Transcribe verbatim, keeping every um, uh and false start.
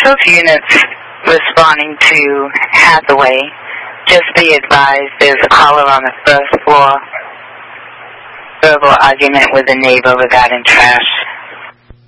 South units responding to Hathaway. Just be advised there's a caller on the first floor. Verbal argument with a neighbor regarding trash.